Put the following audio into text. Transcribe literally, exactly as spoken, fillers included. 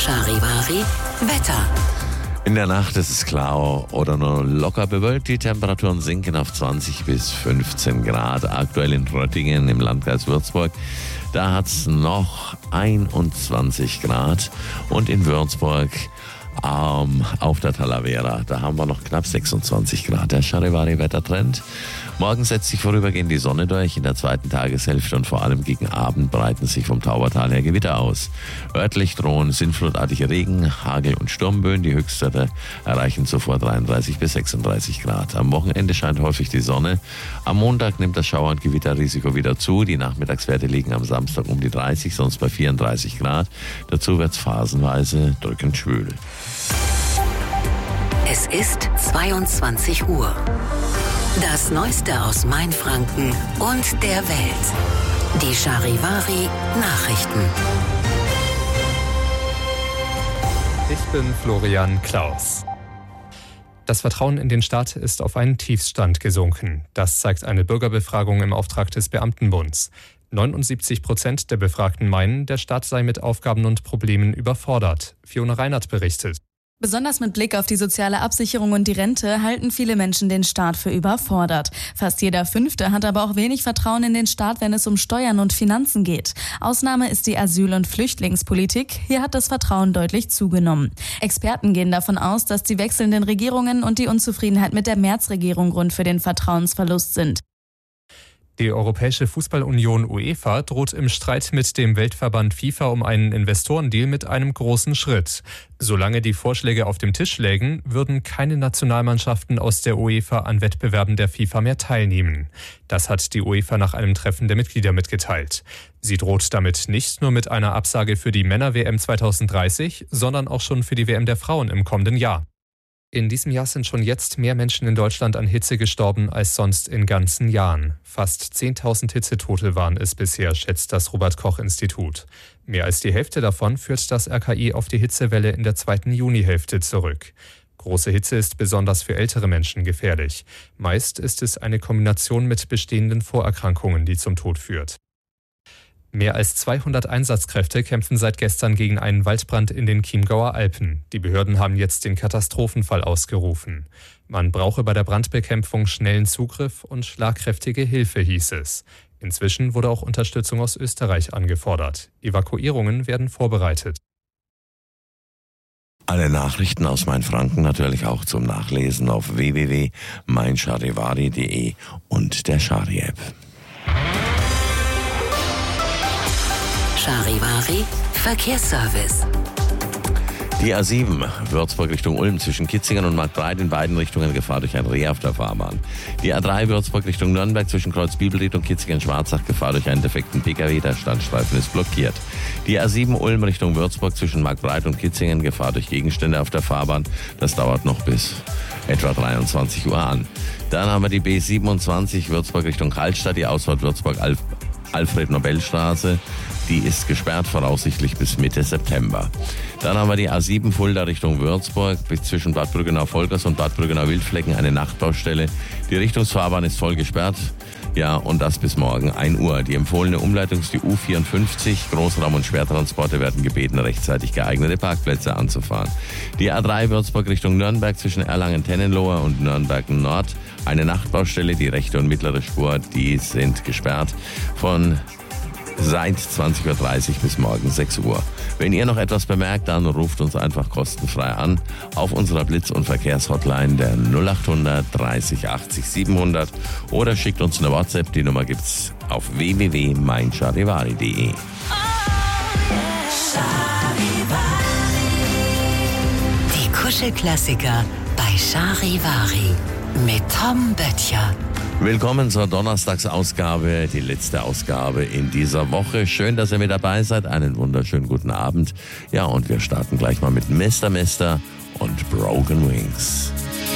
Charivari Wetter. In der Nacht ist es klar oder nur locker bewölkt. Die Temperaturen sinken auf zwanzig bis fünfzehn Grad. Aktuell in Röttingen im Landkreis Würzburg, da hat es noch einundzwanzig Grad. Und in Würzburg ähm, auf der Talavera, da haben wir noch knapp sechsundzwanzig Grad. Der Charivari-Wettertrend. Morgen setzt sich vorübergehend die Sonne durch. In der zweiten Tageshälfte und vor allem gegen Abend breiten sich vom Taubertal her Gewitter aus. Örtlich drohen sinnflutartige Regen, Hagel und Sturmböen. Die Höchstwerte erreichen zuvor dreiunddreißig bis sechsunddreißig Grad. Am Wochenende scheint häufig die Sonne. Am Montag nimmt das Schauer- und Gewitterrisiko wieder zu. Die Nachmittagswerte liegen am Samstag um die dreißig, sonst bei vierunddreißig Grad. Dazu wird es phasenweise drückend schwül. Es ist zweiundzwanzig Uhr. Das Neueste aus Mainfranken und der Welt. Die Charivari Nachrichten. Ich bin Florian Klaus. Das Vertrauen in den Staat ist auf einen Tiefstand gesunken. Das zeigt eine Bürgerbefragung im Auftrag des Beamtenbunds. neunundsiebzig Prozent der Befragten meinen, der Staat sei mit Aufgaben und Problemen überfordert. Fiona Reinert berichtet. Besonders mit Blick auf die soziale Absicherung und die Rente halten viele Menschen den Staat für überfordert. Fast jeder Fünfte hat aber auch wenig Vertrauen in den Staat, wenn es um Steuern und Finanzen geht. Ausnahme ist die Asyl- und Flüchtlingspolitik. Hier hat das Vertrauen deutlich zugenommen. Experten gehen davon aus, dass die wechselnden Regierungen und die Unzufriedenheit mit der März-Regierung Grund für den Vertrauensverlust sind. Die Europäische Fußballunion UEFA droht im Streit mit dem Weltverband FIFA um einen Investorendeal mit einem großen Schritt. Solange die Vorschläge auf dem Tisch lägen, würden keine Nationalmannschaften aus der UEFA an Wettbewerben der FIFA mehr teilnehmen. Das hat die UEFA nach einem Treffen der Mitglieder mitgeteilt. Sie droht damit nicht nur mit einer Absage für die Männer-W M zweitausenddreißig, sondern auch schon für die W M der Frauen im kommenden Jahr. In diesem Jahr sind schon jetzt mehr Menschen in Deutschland an Hitze gestorben als sonst in ganzen Jahren. Fast zehntausend Hitzetote waren es bisher, schätzt das Robert-Koch-Institut. Mehr als die Hälfte davon führt das R K I auf die Hitzewelle in der zweiten Junihälfte zurück. Große Hitze ist besonders für ältere Menschen gefährlich. Meist ist es eine Kombination mit bestehenden Vorerkrankungen, die zum Tod führt. Mehr als zweihundert Einsatzkräfte kämpfen seit gestern gegen einen Waldbrand in den Chiemgauer Alpen. Die Behörden haben jetzt den Katastrophenfall ausgerufen. Man brauche bei der Brandbekämpfung schnellen Zugriff und schlagkräftige Hilfe, hieß es. Inzwischen wurde auch Unterstützung aus Österreich angefordert. Evakuierungen werden vorbereitet. Alle Nachrichten aus Mainfranken natürlich auch zum Nachlesen auf w w w punkt mein charivari punkt de und der Chari-App. Charivari Verkehrsservice. Die A sieben, Würzburg Richtung Ulm zwischen Kitzingen und Marktbreit in beiden Richtungen Gefahr durch ein Reh auf der Fahrbahn. Die A drei Würzburg Richtung Nürnberg zwischen Kreuz Bibelried und Kitzingen-Schwarzach Gefahr durch einen defekten P K W, der Standstreifen ist blockiert. Die A sieben Ulm Richtung Würzburg zwischen Marktbreit und Kitzingen Gefahr durch Gegenstände auf der Fahrbahn. Das dauert noch bis etwa dreiundzwanzig Uhr an. Dann haben wir die B siebenundzwanzig Würzburg Richtung Hallstatt, die Ausfahrt Würzburg-Alf- Alfred-Nobel-Straße. Die ist gesperrt, voraussichtlich bis Mitte September. Dann haben wir die A sieben Fulda Richtung Würzburg, bis zwischen Bad Brüggenau-Volkers und Bad Brüggenau-Wildflecken eine Nachtbaustelle. Die Richtungsfahrbahn ist voll gesperrt. Ja, und das bis morgen ein Uhr. Die empfohlene Umleitung ist die U vierundfünfzig. Großraum- und Schwertransporte werden gebeten, rechtzeitig geeignete Parkplätze anzufahren. Die A drei Würzburg Richtung Nürnberg zwischen Erlangen-Tennenlohe und Nürnberg-Nord. Eine Nachtbaustelle, die rechte und mittlere Spur, die sind gesperrt von seit zwanzig Uhr dreißig bis morgen sechs Uhr. Wenn ihr noch etwas bemerkt, dann ruft uns einfach kostenfrei an auf unserer Blitz- und Verkehrshotline der null achthundert dreißig achtzig siebenhundert oder schickt uns eine WhatsApp. Die Nummer gibt's auf w w w punkt mein charivari punkt de. Die Kuschelklassiker bei Charivari mit Tom Böttcher. Willkommen zur Donnerstagsausgabe, die letzte Ausgabe in dieser Woche. Schön, dass ihr mit dabei seid. Einen wunderschönen guten Abend. Ja, und wir starten gleich mal mit Mister Mister und Broken Wings.